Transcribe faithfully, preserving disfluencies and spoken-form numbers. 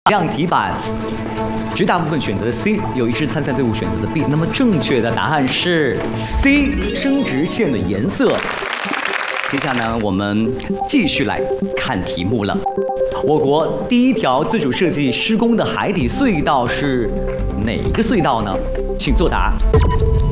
量题版，绝大部分选择的 C， 有一支参赛队伍选择的 B。那么正确的答案是 C， 生殖线的颜色。接下来呢，我们继续来看题目了。我国第一条自主设计施工的海底隧道是哪个隧道呢？请作答。